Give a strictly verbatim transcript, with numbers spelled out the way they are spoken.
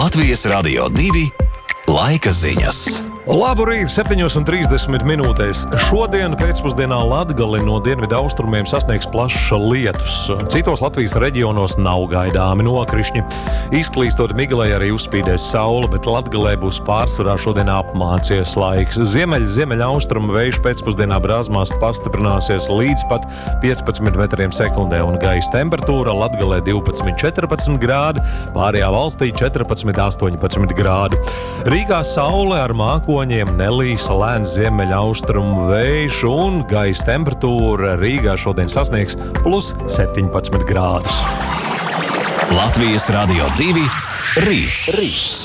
Latvijas Radio divi laika ziņas. Labu rītu, septiņos un trīsdesmit minūtēs. Šodien pēcpusdienā Latgali no dienvidu austrumiem sasniegs plašs lietus. Citos Latvijas reģionos nav gaidāmi nokrišņi. Izklīstot miglai arī uzspīdēs saule, bet Latgalē būs pārsvarā šodien apmācies laiks. Ziemeļ, ziemeļa austrumu vējš pēcpusdienā brāzmās pastiprināsies līdz pat piecpadsmit metriem sekundē, un gaisa temperatūra Latgalē divpadsmit četrpadsmit grādi, pārējā valstī četrpadsmit astoņpadsmit grādi. Rīgā saule ar māko nelīs, lēns ziemeļa austrumu vējš un gaisa temperatūra Rīgā šodien sasniegs plus septiņpadsmit grādus. Latvijas Radio divi rīts. rīts.